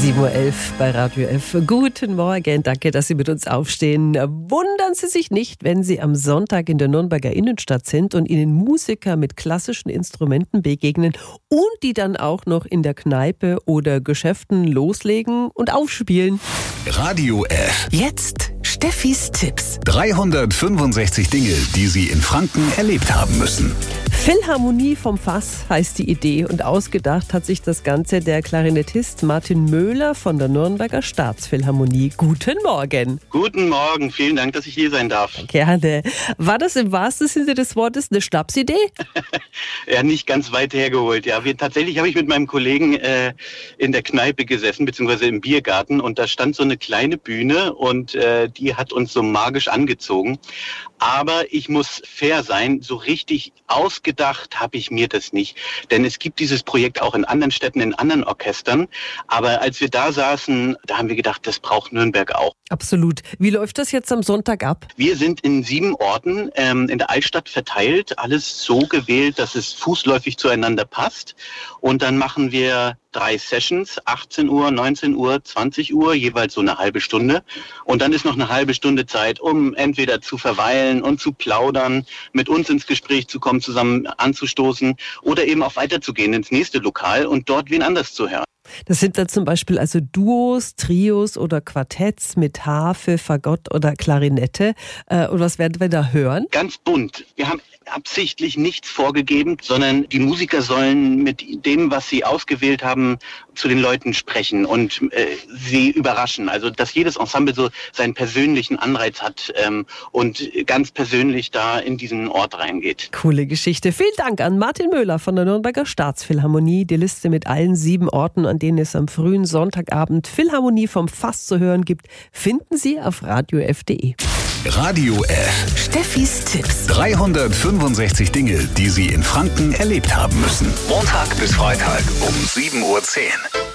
7:11 Uhr bei Radio F. Guten Morgen, danke, dass Sie mit uns aufstehen. Wundern Sie sich nicht, wenn Sie am Sonntag in der Nürnberger Innenstadt sind und Ihnen Musiker mit klassischen Instrumenten begegnen und die dann auch noch in der Kneipe oder Geschäften loslegen und aufspielen. Radio F. Jetzt Steffis Tipps. 365 Dinge, die Sie in Franken erlebt haben müssen. Philharmonie vom Fass heißt die Idee und ausgedacht hat sich das Ganze der Klarinettist Martin Möhler von der Nürnberger Staatsphilharmonie. Guten Morgen. Guten Morgen, vielen Dank, dass ich hier sein darf. Gerne. War das im wahrsten Sinne des Wortes eine Schnapsidee? Ja, nicht ganz weit hergeholt. Ja, tatsächlich habe ich mit meinem Kollegen in der Kneipe gesessen, beziehungsweise im Biergarten, und da stand so eine kleine Bühne und die hat uns so magisch angezogen. Aber ich muss fair sein, so richtig ausgedacht habe ich mir das nicht. Denn es gibt dieses Projekt auch in anderen Städten, in anderen Orchestern. Aber als wir da saßen, da haben wir gedacht, das braucht Nürnberg auch. Absolut. Wie läuft das jetzt am Sonntag ab? Wir sind in 7 Orten in der Altstadt verteilt. Alles so gewählt, dass es fußläufig zueinander passt. Und dann machen wir 3 Sessions, 18 Uhr, 19 Uhr, 20 Uhr, jeweils so eine halbe Stunde. Und dann ist noch eine halbe Stunde Zeit, um entweder zu verweilen und zu plaudern, mit uns ins Gespräch zu kommen, zusammen anzustoßen oder eben auch weiterzugehen ins nächste Lokal und dort wen anders zu hören. Das sind dann zum Beispiel also Duos, Trios oder Quartetts mit Harfe, Fagott oder Klarinette. Und was werden wir da hören? Ganz bunt. Wir haben absichtlich nichts vorgegeben, sondern die Musiker sollen mit dem, was sie ausgewählt haben, zu den Leuten sprechen und sie überraschen. Also dass jedes Ensemble so seinen persönlichen Anreiz hat und ganz persönlich da in diesen Ort reingeht. Coole Geschichte. Vielen Dank an Martin Möhler von der Nürnberger Staatsphilharmonie. Die Liste mit allen 7 Orten, an denen es am frühen Sonntagabend Philharmonie vom Fass zu hören gibt, finden Sie auf radiof.de. Radio F. Steffis Tipps. 365 Dinge, die Sie in Franken erlebt haben müssen. Montag bis Freitag um 7:10 Uhr.